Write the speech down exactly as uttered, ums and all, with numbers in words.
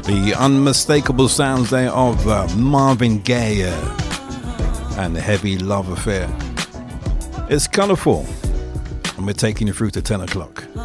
The unmistakable sounds there of uh, Marvin Gaye uh, and the Heavy Love Affair. It's colourful, and we're taking you through to ten o'clock.